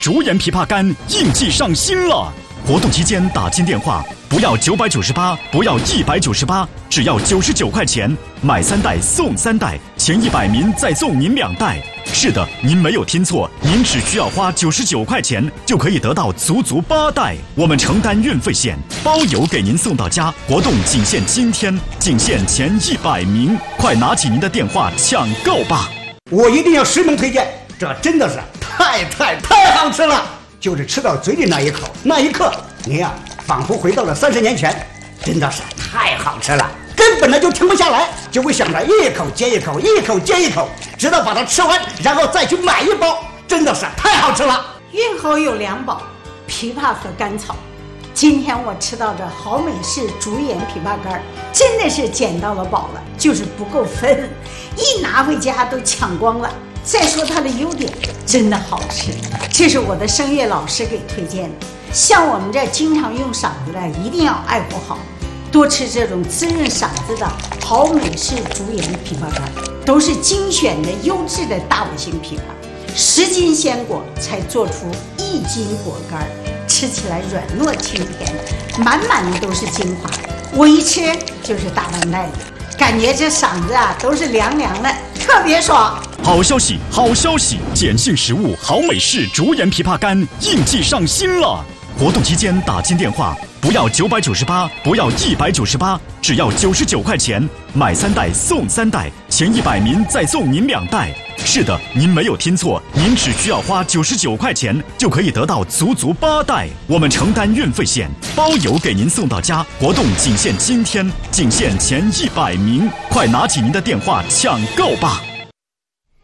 竹盐枇杷干应季上新了！活动期间打进电话，不要998，不要198，只要99块钱，买3袋送3袋，前100名再送您2袋。是的，您没有听错，您只需要花99块钱就可以得到足足8袋。我们承担运费险，包邮给您送到家。活动仅限今天，仅限前100名，快拿起您的电话抢购吧！ 我一定要实名推荐，这真的是太好吃了！就是吃到嘴里那一口，那一刻，您呀，仿佛回到了30年前，真的是太好吃了，根本就停不下来，就会想着一口接一口，一口接一口，直到把它吃完，然后再去买一包，真的是太好吃了。 运好有2宝，枇杷和甘草。今天我吃到这好美式竹盐枇杷干，真的是捡到了宝了，就是不够分，一拿回家都抢光了。再说它的优点，真的好吃，这是我的声乐老师给推荐的。像我们这经常用嗓子的，一定要爱护好，多吃这种滋润嗓子的好美式竹盐枇杷干，都是精选的优质的大五星枇杷，10斤鲜果才做出1斤果干，吃起来软糯清甜，满满的都是精华。我一吃就是大半袋子，感觉这嗓子啊都是凉凉的，特别爽。 好消息，好消息！碱性食物好美式竹盐枇杷干应季上新了！活动期间打进电话，不要998，不要198，只要99块钱，买3袋送3袋，前100名再送您2袋。是的，您没有听错，您只需要花99块钱就可以得到足足8袋。我们承担运费险，包邮给您送到家。活动仅限今天，仅限前100名，快拿起您的电话抢购吧！